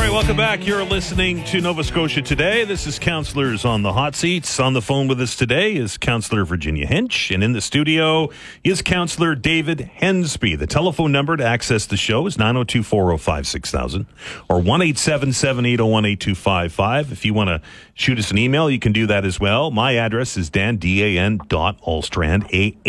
right, welcome back. You're listening to Nova Scotia Today. This is Counselors on the Hot Seats. On the phone with us today is Councillor Virginia Hinch, and in the studio is Councillor David Hensby. The telephone number to access the show is 902-405-6000 or 1-877-801-8255. If you want to shoot us an email, you can do that as well. My address is dan.ahlstrand,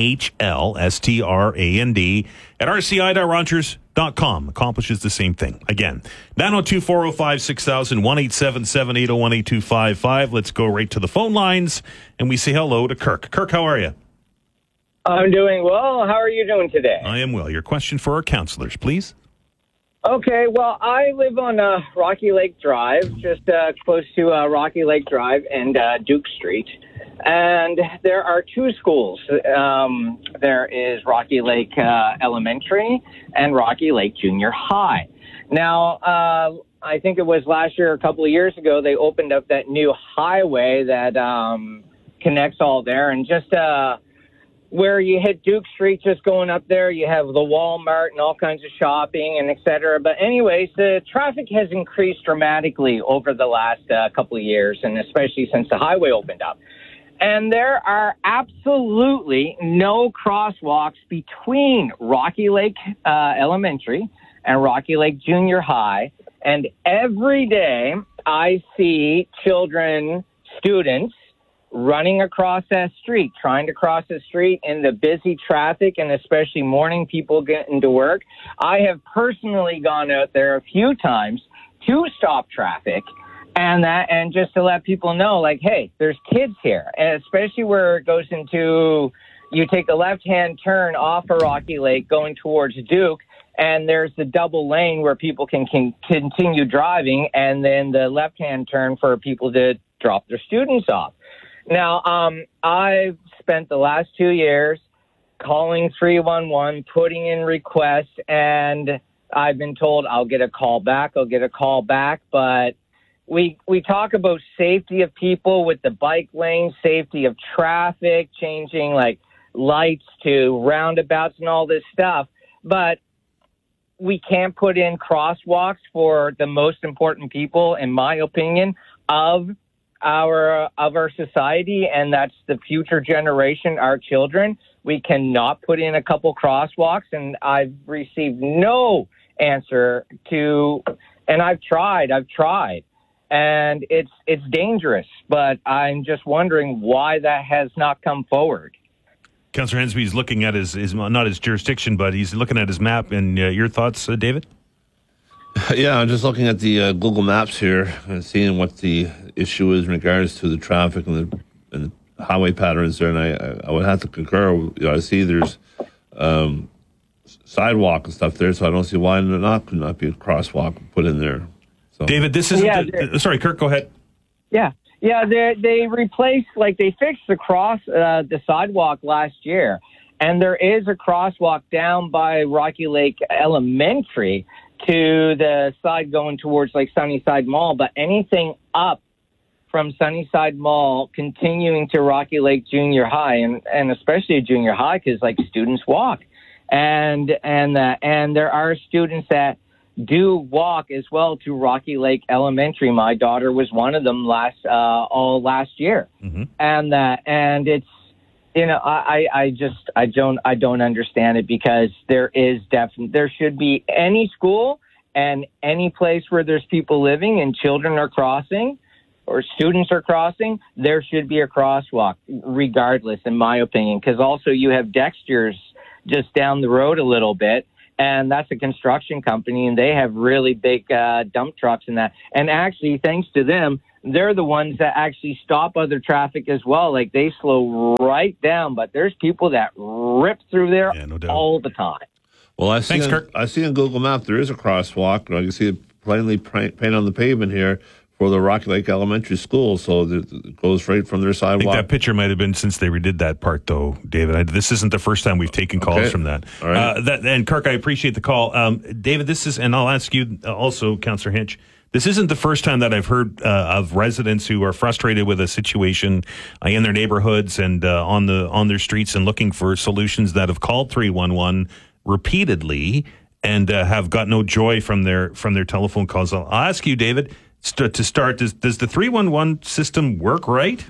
AHLSTRAND, at rci.rogers.com. Accomplishes the same thing. Again, 902-405-6000, 1-877-801-8255. Let's go right to the phone lines, and we say hello to Kirk. Kirk, how are you? I'm doing well. How are you doing today? I am well. Your question for our counselors, please. Okay, well, I live on Rocky Lake Drive, just close to Rocky Lake Drive and Duke Street. And there are two schools. There is Rocky Lake Elementary and Rocky Lake Junior High. Now, I think it was last year, a couple of years ago, they opened up that new highway that connects all there. And just where you hit Duke Street, just going up there, you have the Walmart and all kinds of shopping and et cetera. But anyways, the traffic has increased dramatically over the last couple of years, and especially since the highway opened up. And there are absolutely no crosswalks between Rocky Lake Elementary and Rocky Lake Junior High. And every day I see students, running across that street, trying to cross the street in the busy traffic, and especially morning people getting to work. I have personally gone out there a few times to stop traffic. And just to let people know, like, hey, there's kids here, and especially where it goes into, you take a left-hand turn off of Rocky Lake going towards Duke, and there's the double lane where people can continue driving, and then the left-hand turn for people to drop their students off. Now, I've spent the last 2 years calling 311, putting in requests, and I've been told I'll get a call back, but we talk about safety of people with the bike lane, safety of traffic, changing like lights to roundabouts and all this stuff. But we can't put in crosswalks for the most important people, in my opinion, of our society, and that's the future generation, our children. We cannot put in a couple crosswalks, and I've received no answer and I've tried. And it's dangerous, but I'm just wondering why that has not come forward. Councillor Hensby is looking at his not his jurisdiction, but he's looking at his map. And your thoughts, David? Yeah, I'm just looking at the Google Maps here and seeing what the issue is in regards to the traffic and the highway patterns there. And I would have to concur. I see there's sidewalk and stuff there, so I don't see why there could not be a crosswalk put in there. David, this isn't... sorry, Kirk, go ahead. Yeah, they replaced, they fixed the sidewalk last year, and there is a crosswalk down by Rocky Lake Elementary to the side going towards, Sunnyside Mall, but anything up from Sunnyside Mall continuing to Rocky Lake Junior High, and especially Junior High, because, students walk. And there are students that do walk as well to Rocky Lake Elementary. My daughter was one of them last year. Mm-hmm. And it's, I don't understand it, because there should be any school and any place where there's people living and children are crossing or students are crossing, there should be a crosswalk regardless, in my opinion, because also you have Dexter's just down the road a little bit. And that's a construction company, and they have really big dump trucks and that. And actually, thanks to them, they're the ones that actually stop other traffic as well. They slow right down, but there's people that rip through there all the time. Well, I see on Google Maps there is a crosswalk. I can see it plainly painted on the pavement here for the Rocky Lake Elementary School, so it goes right from their sidewalk. I think that picture might have been since they redid that part, though, David. This isn't the first time we've taken calls from that. All right. And Kirk, I appreciate the call. David, this is, and I'll ask you also, Councillor Hinch, this isn't the first time that I've heard of residents who are frustrated with a situation in their neighborhoods and on their streets and looking for solutions that have called 311 repeatedly and have got no joy from their telephone calls. I'll ask you, David, to start. Does the 311 system work right?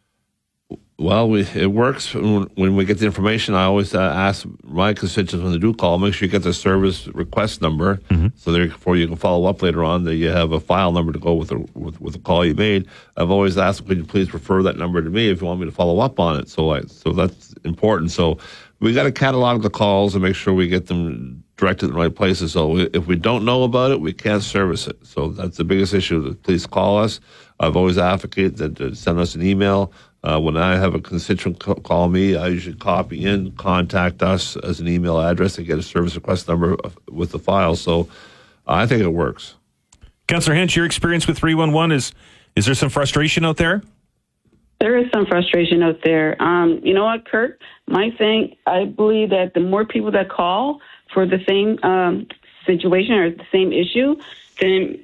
Well, it works when we get the information. I always ask my constituents when they do call, make sure you get the service request number, so therefore you can follow up later on that you have a file number to go with the call you made. I've always asked, could you please refer that number to me if you want me to follow up on it? So that's important. So we got to catalog the calls and make sure we get them directed in the right places. So if we don't know about it, we can't service it. So that's the biggest issue. Please call us. I've always advocated that send us an email. When I have a constituent call me, I usually copy in, contact us as an email address and get a service request number with the file. So I think it works. Councillor Hench, your experience with 311, is there some frustration out there? There is some frustration out there. You know what, Kirk? My thing, I believe that the more people that call for the same situation or the same issue, then,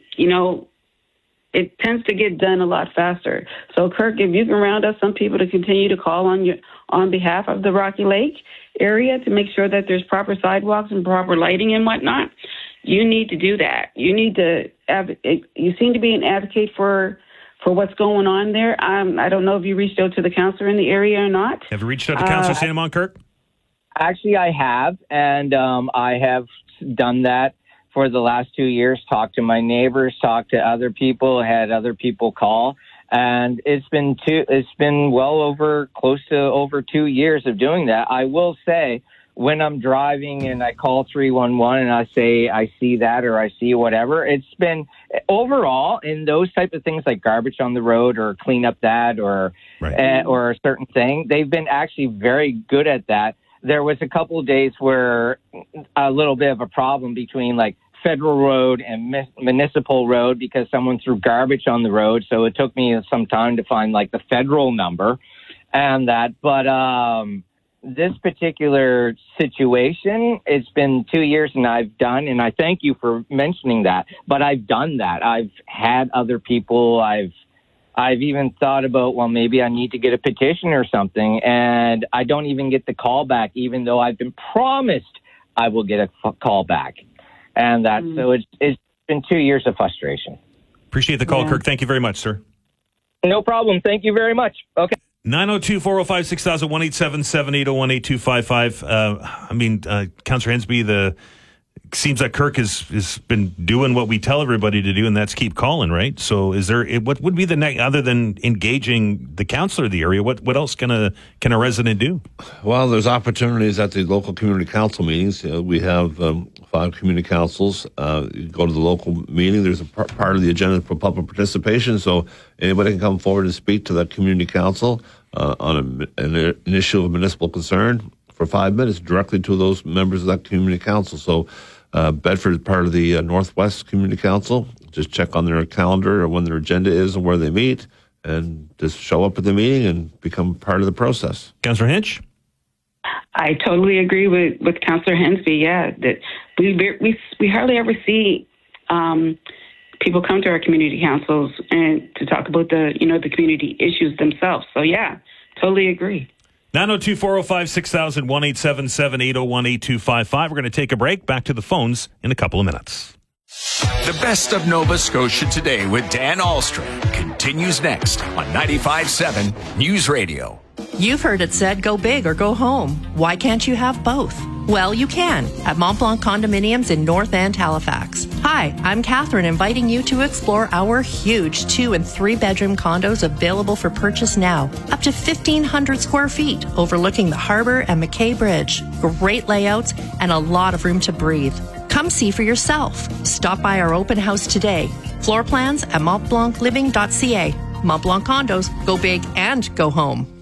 it tends to get done a lot faster. So, Kirk, if you can round up some people to continue to call on behalf of the Rocky Lake area to make sure that there's proper sidewalks and proper lighting and whatnot, you need to do that. You need to. You seem to be an advocate for what's going on there. I don't know if you reached out to the councillor in the area or not. Have you reached out to Councillor St. Amant, Kirk? Actually, I have, and I have done that for the last 2 years, talked to my neighbors, talked to other people, had other people call, and it's been close to over 2 years of doing that. I will say, when I'm driving and I call 311 and I say I see that or I see whatever, it's been overall in those type of things like garbage on the road or clean up that or a certain thing, they've been actually very good at that. There was a couple of days where a little bit of a problem between like Federal Road and Municipal Road because someone threw garbage on the road. So it took me some time to find like the federal number and that. But this particular situation, it's been 2 years and I've done, and I thank you for mentioning that, but I've done that. I've had other people, I've even thought about, well, maybe I need to get a petition or something, and I don't even get the call back, even though I've been promised I will get a call back. And that, so it's been 2 years of frustration. Appreciate the call, Kirk. Thank you very much, sir. No problem. Thank you very much. Okay. 902-405-6000, 1-877-780-1855. Councillor Hensby, seems like Kirk has been doing what we tell everybody to do, and that's keep calling, right? So what would be the next, other than engaging the councillor of the area, what else can a resident do? Well, there's opportunities at the local community council meetings. We have 5 community councils. You go to the local meeting, there's a part of the agenda for public participation, so anybody can come forward and speak to that community council on an issue of municipal concern for 5 minutes directly to those members of that community council. So Bedford is part of the Northwest Community Council. Just check on their calendar or when their agenda is and where they meet, and just show up at the meeting and become part of the process. Councillor Hinch? I totally agree with Councillor Hensby. Yeah, that we hardly ever see people come to our community councils and to talk about the community issues themselves. So yeah, totally agree. 902-405-6000, 1-877-801-8255. We're going to take a break. Back to the phones in a couple of minutes. The best of Nova Scotia Today with Dan Ahlstrom continues next on 95.7 News Radio. You've heard it said, go big or go home. Why can't you have both? Well, you can at Montblanc Condominiums in North and Halifax. Hi, I'm Catherine, inviting you to explore our huge 2- and 3-bedroom condos available for purchase now. Up to 1,500 square feet, overlooking the harbor and McKay Bridge. Great layouts and a lot of room to breathe. Come see for yourself. Stop by our open house today. Floor plans at montblancliving.ca. Montblanc Condos, go big and go home.